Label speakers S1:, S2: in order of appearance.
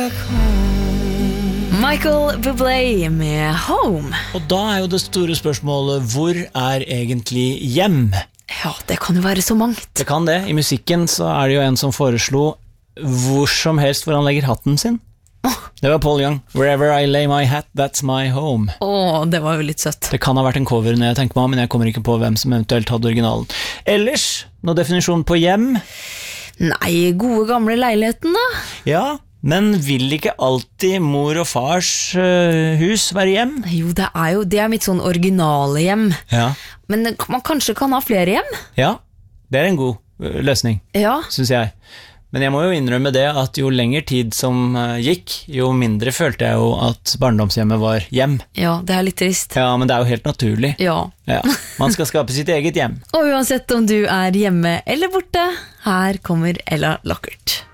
S1: back home. Michael Bublé med Home.
S2: Og da jo det store spørsmålet, hvor egentlig hjem?
S1: Ja, det kan jo være så mangt.
S2: Det kan det. I musikken så det jo en som foreslo hvor som helst hvor han legger hatten sin. Det var Paul Young. Wherever I lay my hat, that's my home.
S1: Det var jo litt søtt.
S2: Det kan ha vært en cover når jeg tenker meg om, men jeg kommer ikke på hvem som eventuelt hadde originalen. Ellers, noe definisjon på hjem?
S1: Nei, gode gamle leiligheten da.
S2: Ja, men vil ikke alltid mor og fars hus være hjem?
S1: Jo, det mitt sånn originale hjem.
S2: Ja.
S1: Men man kanskje kan ha flere hjem?
S2: Ja, det en god løsning,
S1: Ja.
S2: synes jeg. Men jeg må jo innrømme det at jo lenger tid som gikk, jo mindre følte jeg jo at barndomshjemmet var hjem.
S1: Ja, det litt trist.
S2: Ja, men det jo helt naturlig.
S1: Ja.
S2: Ja. Man skal skape sitt eget hjem.
S1: Og uansett om du hjemme eller borte, her kommer Ella Lockert.